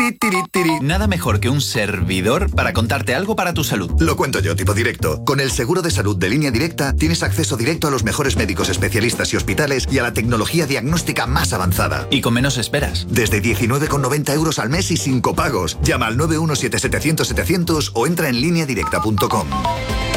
Nada mejor que un servidor para contarte algo para tu salud. Lo cuento yo, tipo directo. Con el seguro de salud de Línea Directa tienes acceso directo a los mejores médicos especialistas y hospitales y a la tecnología diagnóstica más avanzada. Y con menos esperas. Desde 19,90 € al mes y sin copagos. Llama al 917-700-700 o entra en lineadirecta.com.